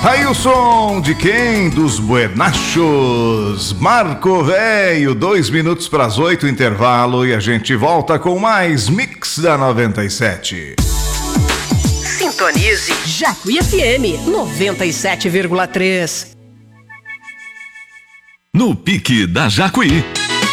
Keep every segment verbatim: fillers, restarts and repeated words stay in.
Aí o som de quem? Dos Buenachos. Marco Velho, dois minutos para as oito, intervalo, e a gente volta com mais Mix da noventa e sete. Sintonize Jacuí F M noventa e sete vírgula três. No Pique da Jacuí.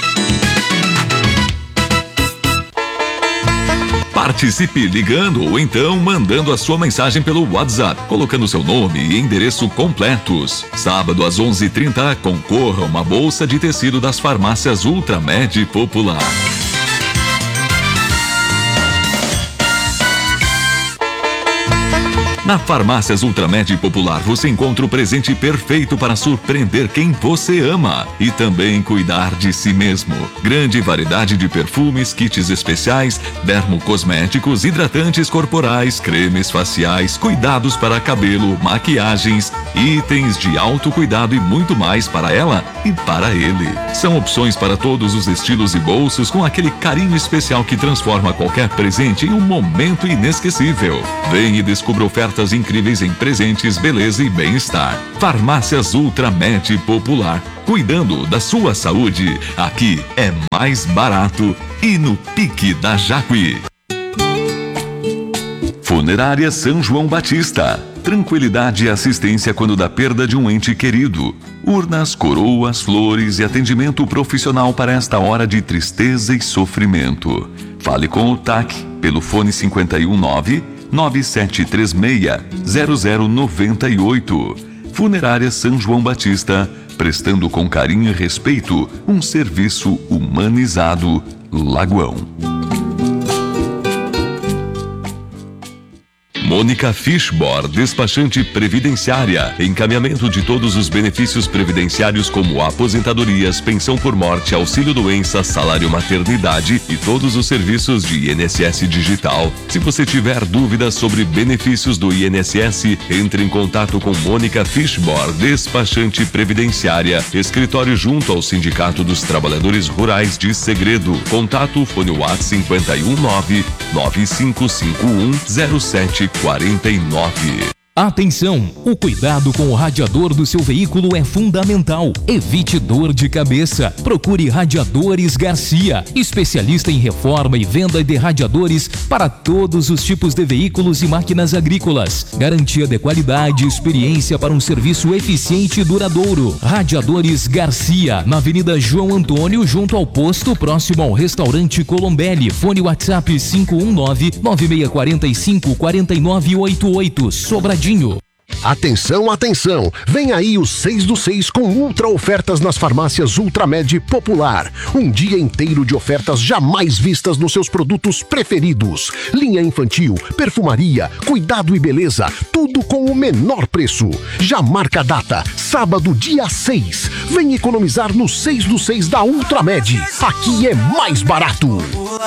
Participe ligando ou então mandando a sua mensagem pelo WhatsApp, colocando seu nome e endereço completos. Sábado às onze e trinta, concorra a uma bolsa de tecido das farmácias Ultramed Popular. Na Farmácias Ultramed Popular você encontra o presente perfeito para surpreender quem você ama e também cuidar de si mesmo. Grande variedade de perfumes, kits especiais, dermocosméticos, hidratantes corporais, cremes faciais, cuidados para cabelo, maquiagens, itens de autocuidado e muito mais para ela e para ele. São opções para todos os estilos e bolsos com aquele carinho especial que transforma qualquer presente em um momento inesquecível. Vem e descubra ofertas incríveis em presentes, beleza e bem-estar. Farmácias Ultramed Popular, cuidando da sua saúde. Aqui é mais barato e no Pique da Jacuí. Funerária São João Batista. Tranquilidade e assistência quando da perda de um ente querido. Urnas, coroas, flores e atendimento profissional para esta hora de tristeza e sofrimento. Fale com o T A C pelo fone cinco um nove, nove sete três seis, zero zero nove oito. Funerária São João Batista, prestando com carinho e respeito um serviço humanizado. Lagoão. Mônica Fishbor, despachante previdenciária, encaminhamento de todos os benefícios previdenciários como aposentadorias, pensão por morte, auxílio doença, salário maternidade e todos os serviços de I N S S digital. Se você tiver dúvidas sobre benefícios do I N S S, entre em contato com Mônica Fishbor, despachante previdenciária, escritório junto ao Sindicato dos Trabalhadores Rurais de Segredo. Contato fone WhatsApp cinco um nove, nove cinco cinco um, zero sete quarenta e nove. Atenção! O cuidado com o radiador do seu veículo é fundamental. Evite dor de cabeça. Procure Radiadores Garcia, especialista em reforma e venda de radiadores para todos os tipos de veículos e máquinas agrícolas. Garantia de qualidade e experiência para um serviço eficiente e duradouro. Radiadores Garcia, na Avenida João Antônio, junto ao posto, próximo ao restaurante Colombelli. Fone WhatsApp cinco um nove, nove seis quatro cinco, quatro nove oito oito. Sobradinho. Atenção, atenção! Vem aí o seis do seis com ultra ofertas nas farmácias Ultramed Popular. Um dia inteiro de ofertas jamais vistas nos seus produtos preferidos. Linha infantil, perfumaria, cuidado e beleza, tudo com o menor preço. Já marca a data, sábado, dia seis. Vem economizar no seis do seis da Ultramed. Aqui é mais barato.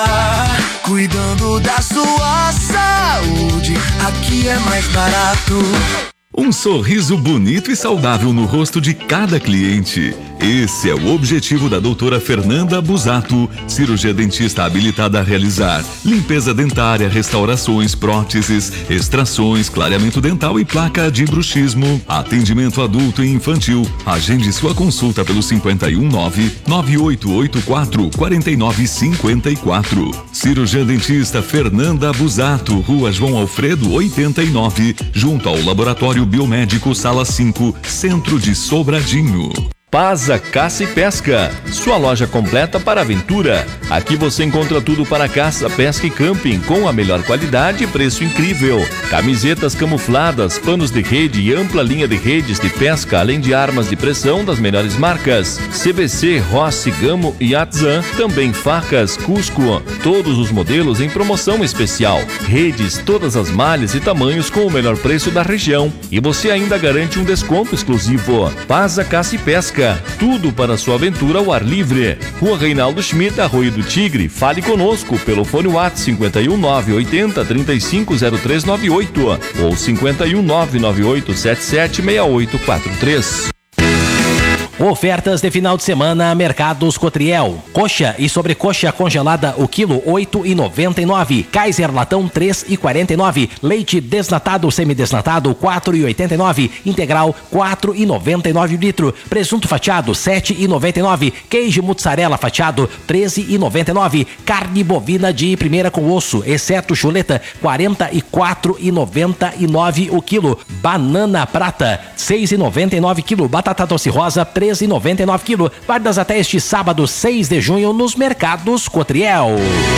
Cuidando da sua saúde, aqui é mais barato. Um sorriso bonito e saudável no rosto de cada cliente. Esse é o objetivo da doutora Fernanda Busato, cirurgia dentista habilitada a realizar limpeza dentária, restaurações, próteses, extrações, clareamento dental e placa de bruxismo. Atendimento adulto e infantil. Agende sua consulta pelo cinco um nove, nove oito oito quatro, quatro nove cinco quatro. Cirurgia dentista Fernanda Busato, Rua João Alfredo oitenta e nove, junto ao Laboratório Biomédico Sala cinco, Centro de Sobradinho. Paza Caça e Pesca, sua loja completa para aventura. Aqui você encontra tudo para caça, pesca e camping, com a melhor qualidade e preço incrível. Camisetas camufladas, panos de rede e ampla linha de redes de pesca, além de armas de pressão das melhores marcas. C B C, Rossi, Gamo e Atzan, também facas, Cusco, todos os modelos em promoção especial. Redes, todas as malhas e tamanhos com o melhor preço da região. E você ainda garante um desconto exclusivo. Paza Caça e Pesca, tudo para sua aventura ao ar livre. Rua Reinaldo Schmidt, Arroio do Tigre. Fale conosco pelo fone WhatsApp cinco um nove, oitenta, trinta e cinco, zero três nove oito ou cinco um nove, nove oito sete sete, seis oito quatro três. Ofertas de final de semana, Mercados Cotriel. Coxa e sobrecoxa congelada, o quilo oito e noventa e nove. Kaiser latão três e quarenta e nove. Leite desnatado, semidesnatado quatro e oitenta e nove. Integral quatro e noventa e nove litro. Presunto fatiado sete e noventa e nove. Queijo mussarela fatiado treze e noventa e nove. Carne bovina de primeira com osso, exceto chuleta, quarenta e quatro e noventa e nove o quilo. Banana prata seis e noventa e nove quilo. Batata doce rosa treze e noventa e nove quilo. Válidas até este sábado seis de junho nos Mercados Cotriel.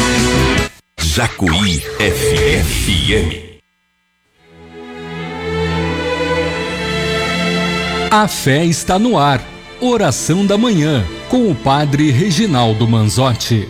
Jacuí F M. A fé está no ar. Oração da manhã com o padre Reginaldo Manzotti.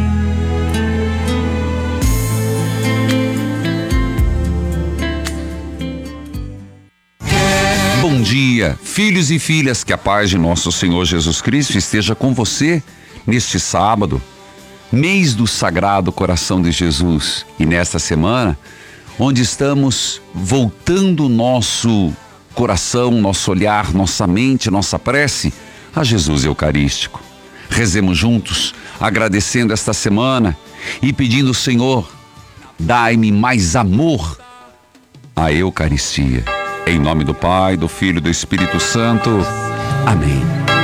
Bom dia, filhos e filhas, que a paz de nosso Senhor Jesus Cristo esteja com você neste sábado, mês do Sagrado Coração de Jesus, e nesta semana, onde estamos voltando o nosso coração, nosso olhar, nossa mente, nossa prece a Jesus Eucarístico. Rezemos juntos, agradecendo esta semana e pedindo: Senhor, dai-me mais amor à Eucaristia. Em nome do Pai, do Filho e do Espírito Santo. Amém.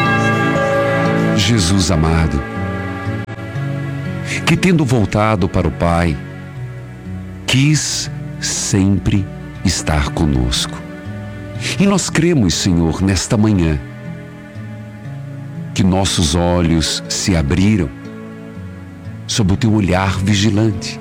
Jesus amado, que tendo voltado para o Pai, quis sempre estar conosco. E nós cremos, Senhor, nesta manhã, que nossos olhos se abriram sob o teu olhar vigilante.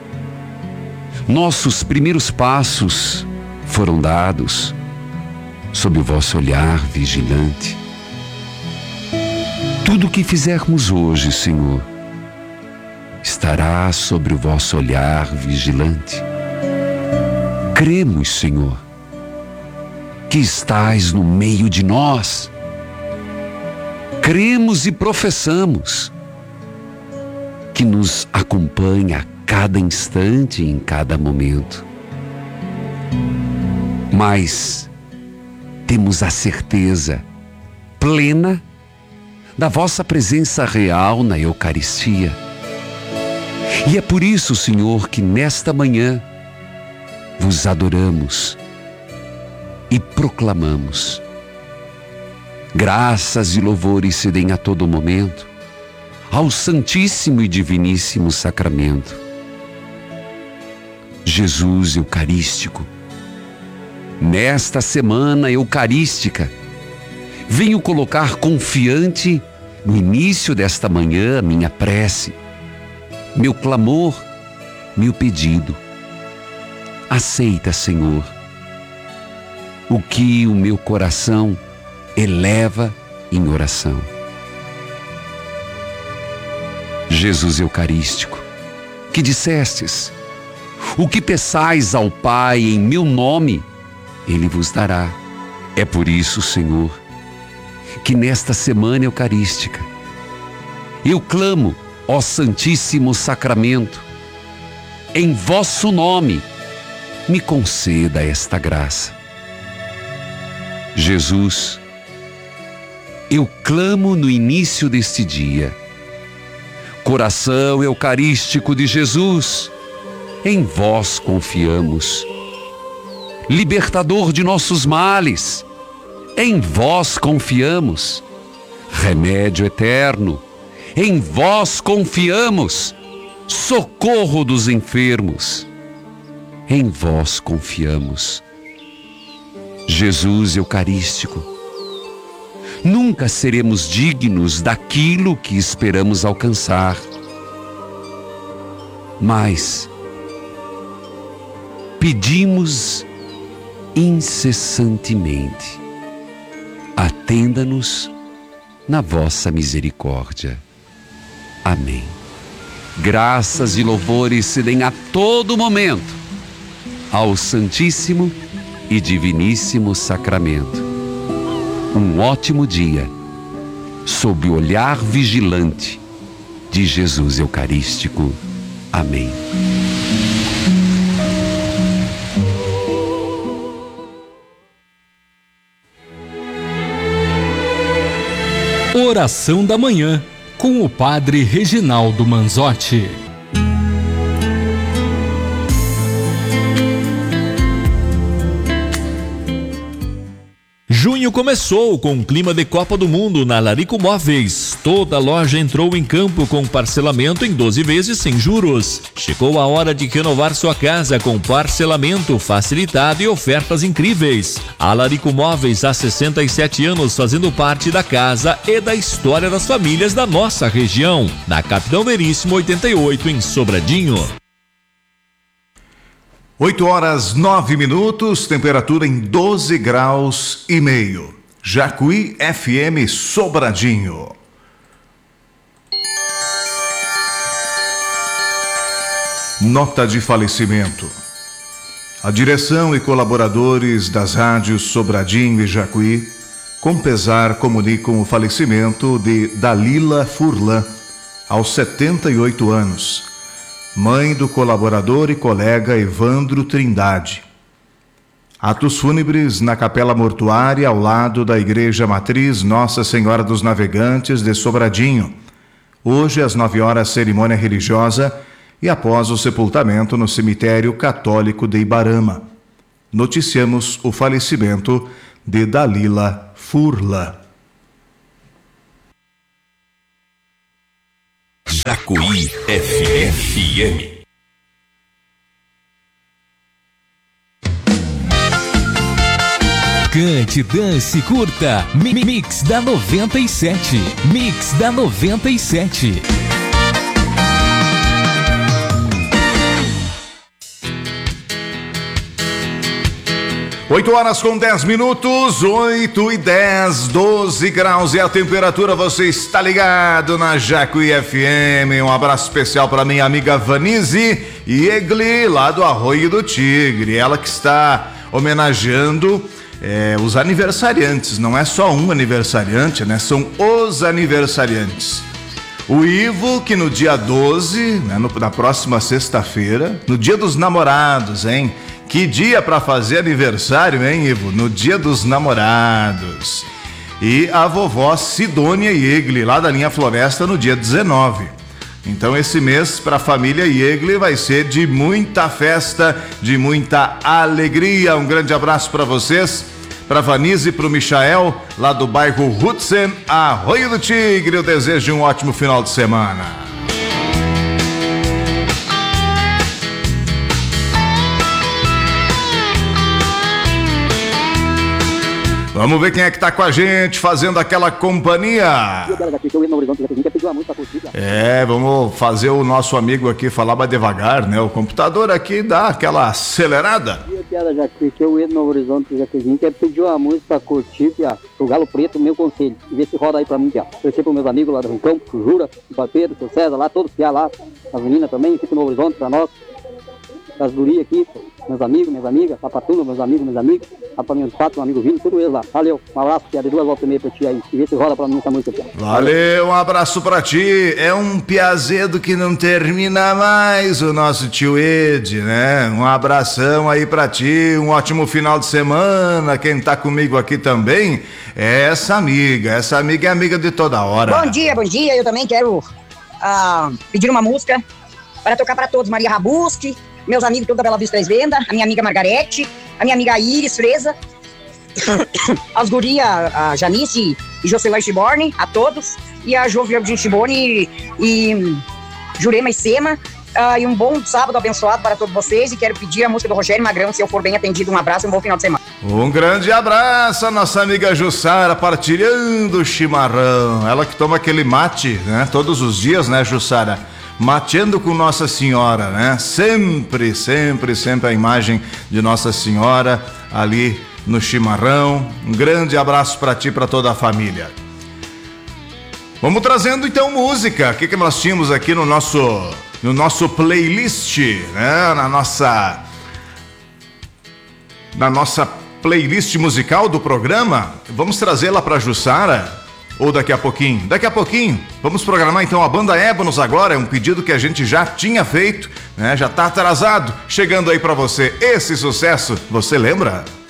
Nossos primeiros passos foram dados sob o vosso olhar vigilante. Tudo o que fizermos hoje, Senhor, estará sobre o vosso olhar vigilante. Cremos, Senhor, que estais no meio de nós. Cremos e professamos que nos acompanha a cada instante e em cada momento. Mas temos a certeza plena da vossa presença real na Eucaristia. E é por isso, Senhor, que nesta manhã vos adoramos e proclamamos. Graças e louvores se deem a todo momento ao Santíssimo e Diviníssimo Sacramento. Jesus Eucarístico, nesta semana eucarística, venho colocar confiante no início desta manhã minha prece, meu clamor, meu pedido. Aceita, Senhor, o que o meu coração eleva em oração. Jesus Eucarístico, que dissestes: o que peçais ao Pai em meu nome, Ele vos dará. É por isso, Senhor, que nesta semana eucarística eu clamo, ó Santíssimo Sacramento, em vosso nome, me conceda esta graça. Jesus, eu clamo no início deste dia. Coração Eucarístico de Jesus, em vós confiamos. Libertador de nossos males, em vós confiamos. Remédio eterno, em vós confiamos. Socorro dos enfermos, em vós confiamos. Jesus Eucarístico, nunca seremos dignos daquilo que esperamos alcançar, mas pedimos incessantemente: atenda-nos na vossa misericórdia. Amém. Graças e louvores se deem a todo momento ao Santíssimo e Diviníssimo Sacramento. Um ótimo dia sob o olhar vigilante de Jesus Eucarístico. Amém. Oração da Manhã, com o Padre Reginaldo Manzotti. Junho começou com um clima de Copa do Mundo na Larico Móveis. Toda loja entrou em campo com parcelamento em doze vezes sem juros. Chegou a hora de renovar sua casa com parcelamento facilitado e ofertas incríveis. A Larico Móveis há sessenta e sete anos fazendo parte da casa e da história das famílias da nossa região. Na Capitão Veríssimo oitenta e oito, em Sobradinho. oito horas nove minutos, temperatura em doze graus e meio. Jacuí F M Sobradinho. Nota de falecimento. A direção e colaboradores das rádios Sobradinho e Jacuí, com pesar, comunicam o falecimento de Dalila Furlan, aos setenta e oito anos. Mãe do colaborador e colega Evandro Trindade. Atos fúnebres na capela mortuária ao lado da Igreja Matriz Nossa Senhora dos Navegantes de Sobradinho. Hoje, às nove horas, cerimônia religiosa e após o sepultamento no cemitério católico de Ibarama. Noticiamos o falecimento de Dalila Furlan. Jacuí F M. Cante, dance, curta. Mix da noventa e sete. Mix da noventa e sete. oito horas com dez minutos, oito e dez, doze graus e a temperatura, você está ligado na Jacuí F M. Um abraço especial para minha amiga Vanise Egli, lá do Arroio do Tigre. Ela que está homenageando é, os aniversariantes. Não é só um aniversariante, né? São os aniversariantes. O Ivo, que no dia doze, né, no, na próxima sexta-feira, no dia dos namorados, hein? Que dia para fazer aniversário, hein, Ivo? No dia dos namorados. E a vovó Sidônia Egli, lá da linha Floresta, no dia dezenove. Então esse mês para a família Egli vai ser de muita festa, de muita alegria. Um grande abraço para vocês, para Vanise e para o Michael, lá do bairro Hudson, Arroio do Tigre. Eu desejo um ótimo final de semana. Vamos ver quem é que tá com a gente, fazendo aquela companhia. É, vamos fazer o nosso amigo aqui falar mais devagar, né? O computador aqui dá aquela acelerada. Eu ia no Novo Horizonte, Jaquezinho, quer pedir uma música pra curtir, pia, pro Galo Preto, meu conselho. E ver se roda aí pra mim, pia. Eu sei pros meus amigos lá do Rincão, pro Jura, pro Papeiro, pro César, lá, todos pia lá, a menina também, fica no Novo Horizonte pra nós. Das gurias aqui, meus amigos, minhas amigas, Papatuba, meus amigos, meus amigos, lá pra meus quatro, meu amigo Vini, tudo eles lá. Valeu, um abraço, pia, de duas voltas e meia pra ti aí. E vê se roda pra mim essa música, pia. Valeu, um abraço pra ti. É um piazedo que não termina mais, o nosso tio Ed, né? Um abração aí pra ti, um ótimo final de semana. Quem tá comigo aqui também é essa amiga. Essa amiga é amiga de toda hora. Bom dia, bom dia. Eu também quero uh, pedir uma música para tocar para todos. Maria Rabuski, meus amigos toda Bela Vista Três Vendas, a minha amiga Margarete, a minha amiga Iris Freza, as gurias, a Janice e Jocelyn Chiborne, a todos, e a Jo Verde Chiborne e, e Jurema e Sema, uh, e um bom sábado abençoado para todos vocês, e quero pedir a música do Rogério Magrão, se eu for bem atendido. Um abraço e um bom final de semana. Um grande abraço a nossa amiga Jussara, partilhando o chimarrão, ela que toma aquele mate, né, todos os dias, né, Jussara? Mateando com Nossa Senhora, né? Sempre, sempre, sempre a imagem de Nossa Senhora ali no chimarrão. Um grande abraço para ti e para toda a família. Vamos trazendo então música. O que que nós tínhamos aqui no nosso no nosso playlist, né? Na nossa na nossa playlist musical do programa. Vamos trazê-la para Jussara. Ou daqui a pouquinho? Daqui a pouquinho. Vamos programar então a banda Ébonos agora. É um pedido que a gente já tinha feito, né? Já tá atrasado. Chegando aí pra você esse sucesso. Você lembra?